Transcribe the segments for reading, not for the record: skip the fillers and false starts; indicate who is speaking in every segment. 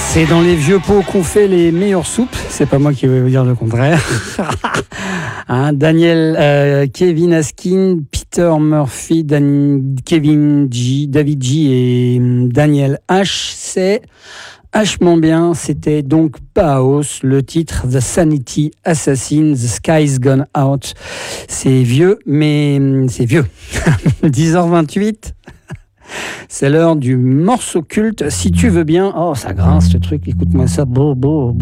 Speaker 1: C'est dans les vieux pots qu'on fait les meilleures soupes. C'est pas moi qui vais vous dire le contraire. Hein, Daniel, Kevin Askin, Peter Murphy, David G et Daniel H. C'est vachement bien. C'était donc Bauhaus, le titre The Sanity Assassin, The Sky's Gone Out. C'est vieux, mais c'est vieux. 10h28. C'est l'heure du morceau culte. Si tu veux bien. Oh, ça grince ce truc. Écoute-moi ça. Beau.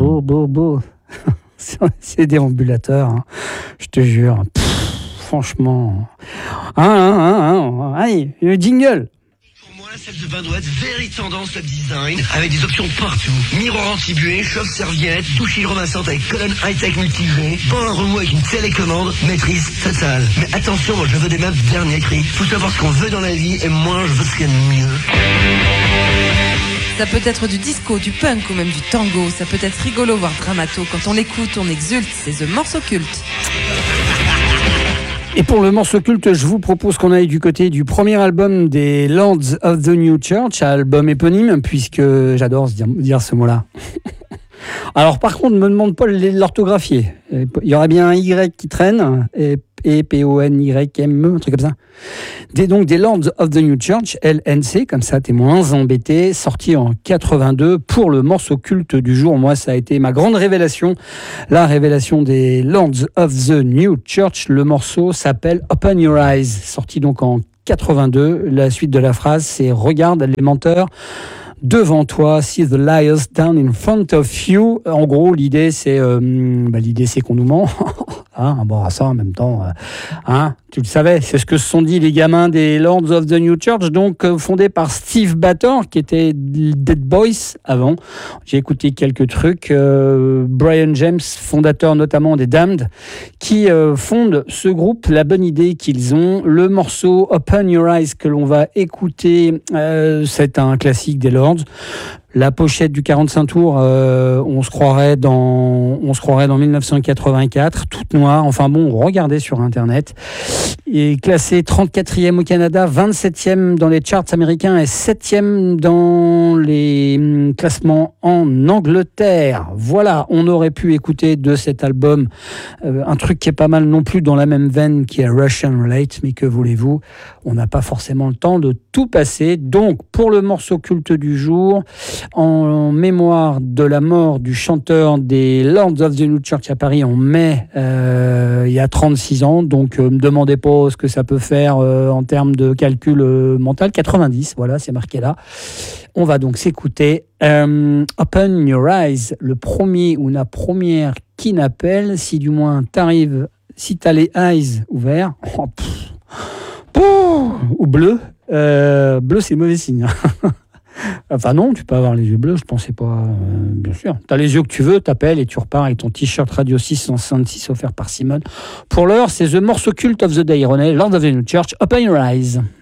Speaker 1: C'est déambulateur. Hein. Je te jure. Franchement. Allez, le jingle.
Speaker 2: La salle de bain doit être very tendance up design, avec des options partout. Miroir anti-buée, chauffe-serviette, douche hydromassante avec colonne high-tech multijet, banc à remous avec une télécommande, maîtrise totale. Mais attention, moi je veux des meubles dernier cri. Faut savoir ce qu'on veut dans la vie et moi je veux ce qu'il y a de mieux.
Speaker 3: Ça peut être du disco, du punk ou même du tango. Ça peut être rigolo, voire dramato. Quand on l'écoute, on exulte. C'est The Morceau Culte.
Speaker 1: Et pour le morceau culte, je vous propose qu'on aille du côté du premier album des Lords of the New Church, album éponyme, puisque j'adore dire ce mot-là. Alors par contre, ne me demande pas de l'orthographier. Il y aurait bien un Y qui traîne, et P-O-N-Y-M-E, un truc comme ça. Donc des Lords of the New Church, LNC, comme ça t'es moins embêté, sorti en 82 pour le morceau culte du jour. Moi, ça a été ma grande révélation, la révélation des Lords of the New Church. Le morceau s'appelle Open Your Eyes, sorti donc en 82. La suite de la phrase, c'est « Regarde les menteurs devant toi, see the liars down in front of you ». En gros, l'idée, c'est qu'on nous ment. Hein, bon, ça en même temps, tu le savais, c'est ce que se sont dit les gamins des Lords of the New Church, donc fondé par Steve Battor, qui était Dead Boys avant. J'ai écouté quelques trucs. Brian James, fondateur notamment des Damned, qui fonde ce groupe. La bonne idée qu'ils ont, le morceau Open Your Eyes que l'on va écouter, c'est un classique des Lords. La pochette du 45 tours, on se croirait dans 1984, toute noire. Enfin bon, regardez sur Internet. Il est classé 34e au Canada, 27e dans les charts américains et 7e dans les classements en Angleterre. Voilà, on aurait pu écouter de cet album un truc qui est pas mal non plus dans la même veine, qui est Russian Roulette, mais que voulez-vous, on n'a pas forcément le temps de tout passer. Donc, pour le morceau culte du jour, en mémoire de la mort du chanteur des Lords of the New Church à Paris en mai, il y a 36 ans, donc me demandez pas ce que ça peut faire en termes de calcul mental. 90, voilà, c'est marqué là. On va donc s'écouter Open Your Eyes, le premier ou la première qui n'appelle, si du moins t'arrives, si t'as les eyes ouverts, ou bleu, bleu c'est mauvais signe. Enfin non, tu peux avoir les yeux bleus, je pensais pas, bien sûr. T'as les yeux que tu veux, t'appelles et tu repars avec ton t-shirt Radio 666 offert par Simone. Pour l'heure, c'est The Morceau Cult of the Day, René, Lord of the New Church, Open Your Eyes.